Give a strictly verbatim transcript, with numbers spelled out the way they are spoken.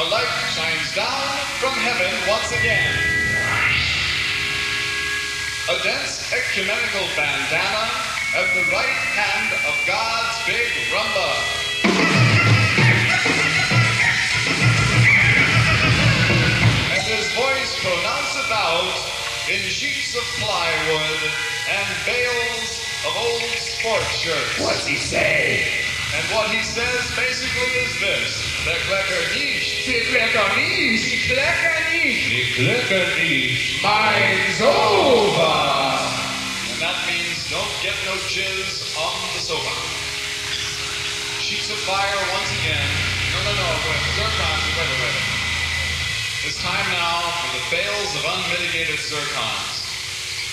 a light shines down from heaven once again. A dense ecumenical bandana at the right hand of God's big rumba. And his voice pronounceth out in sheets of plywood and bales of old sports shirts. What's he say? And what he says basically is this: the klecker nicht. Die Klecker nicht. Die klecker nicht. Die Klecker nicht. Mine's over. And that means don't get no jizz on the sofa. Sheets of fire once again. No, no, no, wait, zircons, wait, wait, wait. It's time now for the bales of unmitigated zircons.